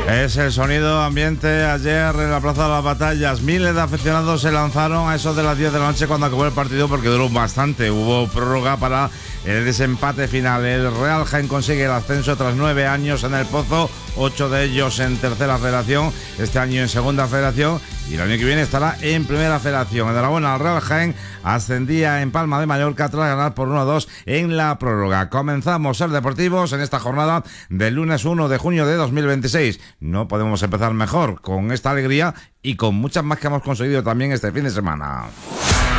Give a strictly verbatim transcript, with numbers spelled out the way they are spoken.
Es el sonido ambiente ayer en la Plaza de las Batallas. Miles de aficionados se lanzaron a eso de las diez de la noche cuando acabó el partido, porque duró bastante. Hubo prórroga para el desempate final. El Real Jaén consigue el ascenso tras nueve años en el Pozo, ocho de ellos en tercera federación, este año en segunda federación, y el año que viene estará en primera federación. Enhorabuena al Real Jaén, ascendía en Palma de Mallorca tras ganar por uno a dos en la prórroga. Comenzamos Ser Deportivos en esta jornada del lunes uno de junio de dos mil veintiséis. No podemos empezar mejor, con esta alegría y con muchas más que hemos conseguido también este fin de semana.